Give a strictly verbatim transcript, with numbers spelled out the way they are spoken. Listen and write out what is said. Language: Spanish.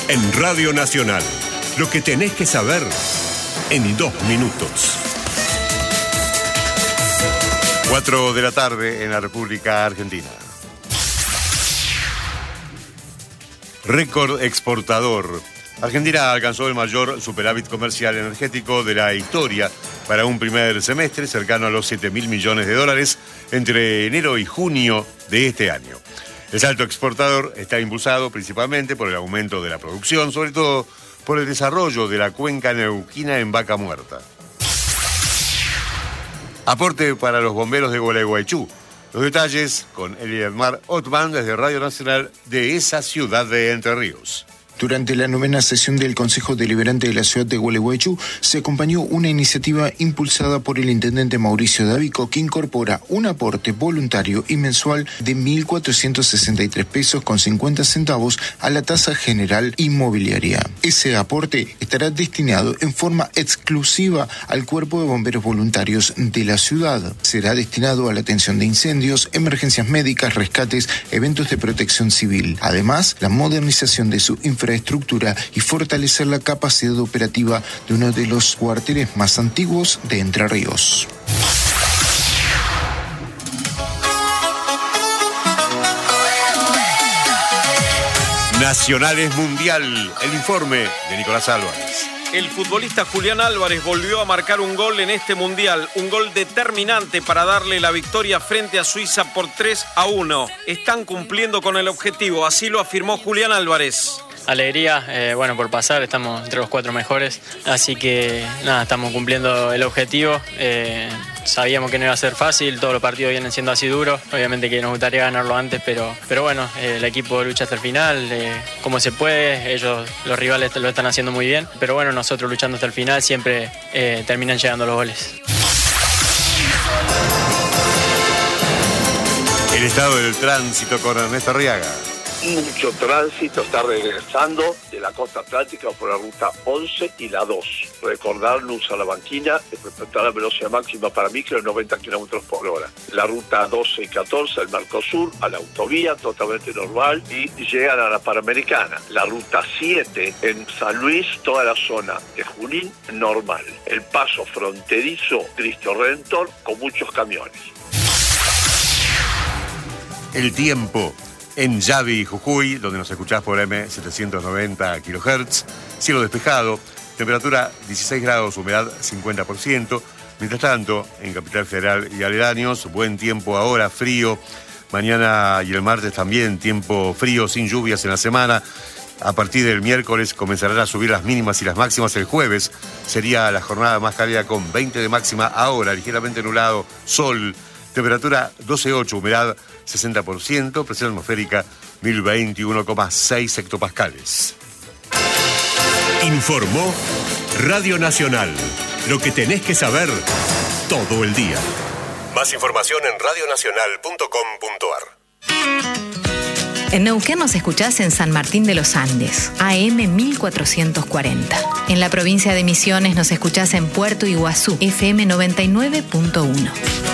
En Radio Nacional, lo que tenés que saber en dos minutos. Cuatro de la tarde en la República Argentina. Récord exportador. Argentina alcanzó el mayor superávit comercial energético de la historia para un primer semestre, cercano a los siete mil millones de dólares, entre enero y junio de este año. El salto exportador está impulsado principalmente por el aumento de la producción, sobre todo por el desarrollo de la cuenca neuquina en Vaca Muerta. Aporte para los bomberos de Gualeguaychú. Los detalles con Eliadmar Ottman desde Radio Nacional de esa ciudad de Entre Ríos. Durante la novena sesión del Consejo Deliberante de la ciudad de Gualeguaychú se acompañó una iniciativa impulsada por el intendente Mauricio Davico que incorpora un aporte voluntario y mensual de mil cuatrocientos sesenta y tres pesos con cincuenta centavos a la tasa general inmobiliaria. Ese aporte estará destinado en forma exclusiva al Cuerpo de Bomberos Voluntarios de la ciudad. Será destinado a la atención de incendios, emergencias médicas, rescates, eventos de protección civil. Además, la modernización de su infraestructura estructura y fortalecer la capacidad operativa de uno de los cuarteles más antiguos de Entre Ríos. Nacionales Mundial, el informe de Nicolás Álvarez. El futbolista Julián Álvarez volvió a marcar un gol en este Mundial, un gol determinante para darle la victoria frente a Suiza por tres a uno. Están cumpliendo con el objetivo, así lo afirmó Julián Álvarez. Alegría, eh, bueno, por pasar, estamos entre los cuatro mejores, así que nada, estamos cumpliendo el objetivo. Eh, sabíamos que no iba a ser fácil, todos los partidos vienen siendo así duros, obviamente que nos gustaría ganarlo antes, pero, pero bueno, eh, el equipo lucha hasta el final, eh, como se puede, ellos, los rivales lo están haciendo muy bien, pero bueno, nosotros luchando hasta el final siempre eh, terminan llegando los goles. El estado del tránsito con Ernesto Arriaga. Mucho tránsito está regresando de la costa atlántica por la ruta once y la dos. Recordar Luz a la Banquina, respetar la velocidad máxima para micro de noventa kilómetros por hora. La ruta doce y catorce, el Mercosur, a la autovía, totalmente normal, y llegan a la Panamericana. La ruta siete, en San Luis, toda la zona de Junín, normal. El paso fronterizo Cristo Redentor, con muchos camiones. El tiempo. En Yavi, Jujuy, donde nos escuchás por M setecientos noventa kilohertz, cielo despejado, temperatura dieciséis grados, humedad cincuenta por ciento. Mientras tanto, en Capital Federal y aledaños, buen tiempo ahora, frío. Mañana y el martes también tiempo frío, sin lluvias en la semana. A partir del miércoles comenzarán a subir las mínimas y las máximas. El jueves sería la jornada más cálida con veinte de máxima, ahora ligeramente nublado, sol. Temperatura doce coma ocho, humedad sesenta por ciento, presión atmosférica mil veintiuno coma seis hectopascales. Informó Radio Nacional. Lo que tenés que saber todo el día. Más información en radio nacional punto com punto a r. En Neuquén nos escuchás en San Martín de los Andes, A M mil cuatrocientos cuarenta. En la provincia de Misiones nos escuchás en Puerto Iguazú, F M noventa y nueve punto uno.